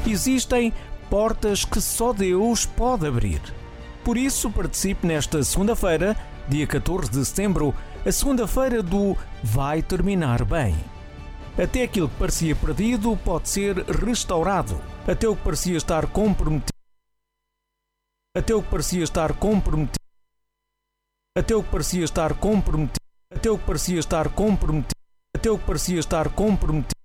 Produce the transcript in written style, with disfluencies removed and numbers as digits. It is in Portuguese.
Existem portas que só Deus pode abrir. Por isso, participe nesta segunda-feira, dia 14 de setembro, a segunda-feira do Vai Terminar Bem. Até aquilo que parecia perdido pode ser restaurado. Até o que parecia estar comprometido. Até o que parecia estar comprometido. Até o que parecia estar comprometido. Até o que parecia estar comprometido. Até o que parecia estar comprometido.